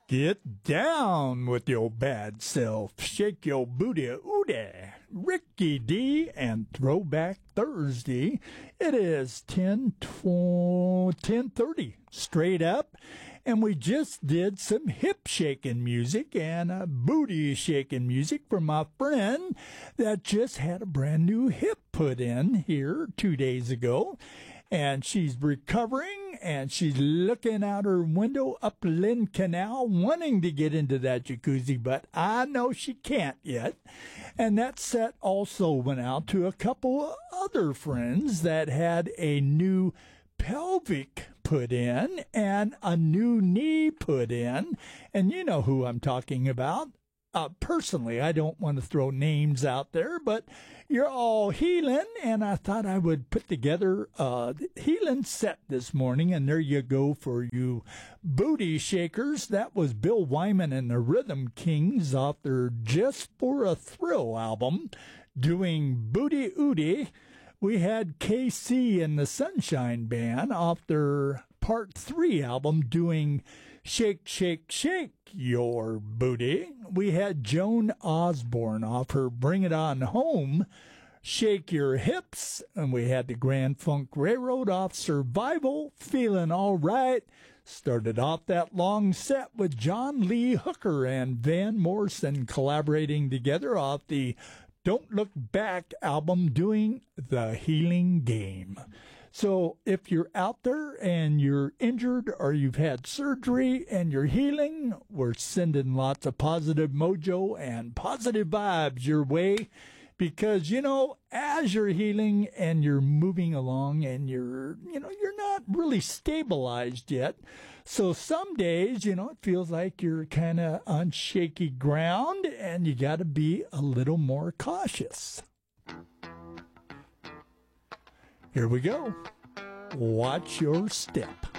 Get down with your bad self. Shake your booty ooty. Ricky D and Throwback Thursday. It is 10:30 straight up. And we just did some hip shaking music and booty shaking music from my friend that just had a brand new hip put in here 2 days ago. And she's recovering, and she's looking out her window up Lynn Canal, wanting to get into that jacuzzi, but I know she can't yet. And that set also went out to a couple of other friends that had a new pelvic put in and a new knee put in. And you know who I'm talking about. Personally, I don't want to throw names out there, but you're all healing, and I thought I would put together a healing set this morning, and there you go for you booty shakers. That was Bill Wyman and the Rhythm Kings off their Just for a Thrill album, doing Booty Ooty. We had KC and the Sunshine Band off their Part 3 album doing Shake, Shake, Shake Your Booty. We had Joan Osborne off her Bring It On Home, Shake Your Hips. And we had the Grand Funk Railroad off Survival, Feeling All Right. Started off that long set with John Lee Hooker and Van Morrison collaborating together off the Don't Look Back album doing The Healing Game. So if you're out there and you're injured or you've had surgery and you're healing, we're sending lots of positive mojo and positive vibes your way. Because, you know, as you're healing and you're moving along and you're not really stabilized yet. So some days, it feels like you're kind of on shaky ground and you got to be a little more cautious. Here we go. Watch your step.